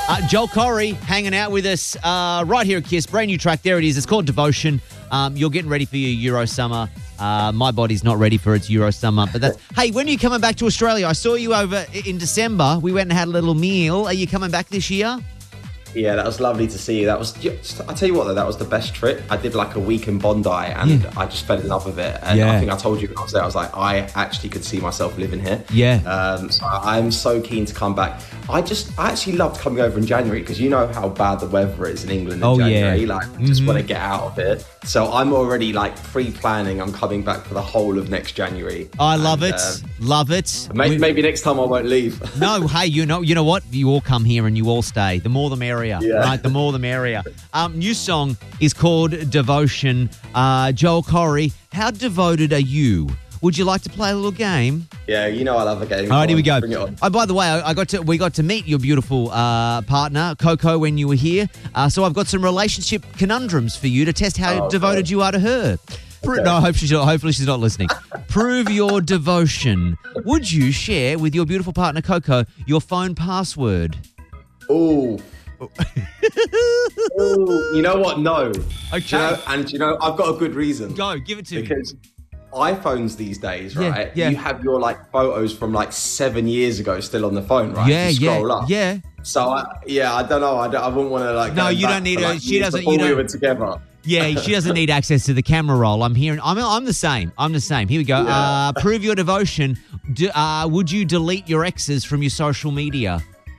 Joel Corey hanging out with us right here at KISS. Brand new track. There it is. It's called Devotion. You're getting ready for your Euro summer. My body's not ready for its Euro summer. But that's... Hey, when are you coming back to Australia? I saw you over in December. We went and had a little meal. Are you coming back this year? Yeah, that was lovely to see you. That was just, I tell you what, though, that was the best trip. I did like a week in Bondi and I just fell in love with it. And I think I told you when I was there, I was like, I actually could see myself living here. Yeah. So I'm so keen to come back. I actually loved coming over in January because you know how bad the weather is in England in January. Yeah. Like, I just want to get out of it. So I'm already like pre-planning. I'm coming back for the whole of next January. I love it. Love it. Maybe next time I won't leave. No, hey, you know what? You all come here and you all stay. The more the merrier. Yeah. Right? The more the merrier. New song is called Devotion. Joel Corey, how devoted are you? Would you like to play a little game? Yeah, you know I love a game. All right, here we go. Bring it on. Oh, by the way, we got to meet your beautiful partner, Coco, when you were here. So I've got some relationship conundrums for you to test how devoted you are to her. Okay. No, hopefully she's not listening. Prove your devotion. Would you share with your beautiful partner, Coco, your phone password? Ooh. Ooh. You know what? No. Okay. I've got a good reason. Go, give it to me. Because iPhones these days, right? Yeah. You have your like photos from like 7 years ago still on the phone, right? Yeah, you scroll up. Yeah. So I don't know. I wouldn't want to like. No, go you back don't need to, her. like, She years doesn't. before You don't. we were together. Yeah, she doesn't need access to the camera roll. I'm the same. Here we go. Yeah. Prove your devotion. Would you delete your exes from your social media?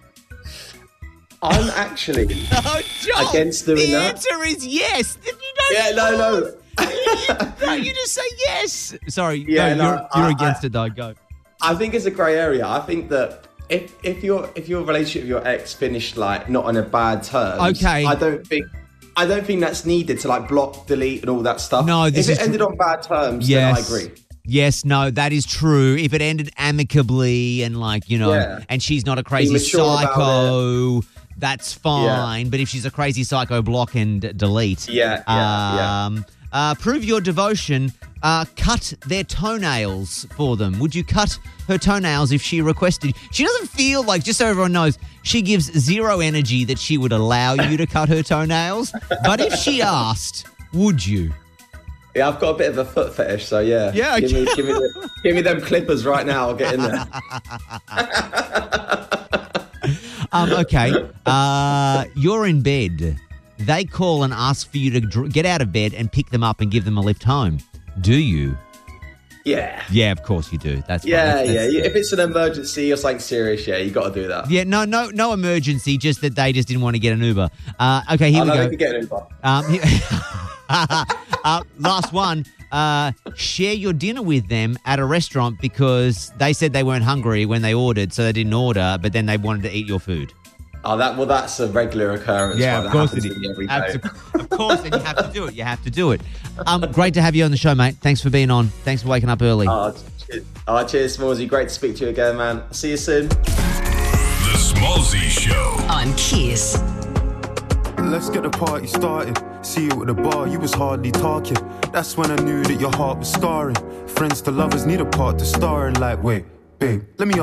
I'm actually against doing that. The answer is yes. You don't. Yeah, no. No, you just say yes. Sorry. Yeah, you're against it though. Go. I think it's a grey area. I think that if your relationship with your ex finished like not on a bad terms, okay, I don't think that's needed to like block, delete, and all that stuff. No, if it ended on bad terms, then I agree. Yes, no, that is true. If it ended amicably and and she's not a crazy psycho, that's fine. Yeah. But if she's a crazy psycho, block and delete. Prove your devotion. Cut their toenails for them. Would you cut her toenails if she requested? She doesn't feel like, just so everyone knows, she gives zero energy that she would allow you to cut her toenails. But if she asked, would you? Yeah, I've got a bit of a foot fetish, so yeah. Yeah, okay. Give me them clippers right now. I'll get in there. Okay. You're in bed. They call and ask for you to get out of bed and pick them up and give them a lift home. Do you? Yeah. Yeah, of course you do. That's yeah. If it's an emergency or something serious, you got to do that. Yeah, no emergency. Just that they just didn't want to get an Uber. Okay, here we go. They could get an Uber. Last one. Share your dinner with them at a restaurant because they said they weren't hungry when they ordered, so they didn't order, but then they wanted to eat your food. Oh, that's a regular occurrence. Yeah, of course it is. Every day. Of course, and you have to do it. You have to do it. Great to have you on the show, mate. Thanks for being on. Thanks for waking up early. Cheers, Smallsy. Great to speak to you again, man. See you soon. The Smallsy Show on KISS. Let's get the party started. See you at the bar, you was hardly talking. That's when I knew that your heart was scarring. Friends to lovers need a part to star in. Like, wait, babe, let me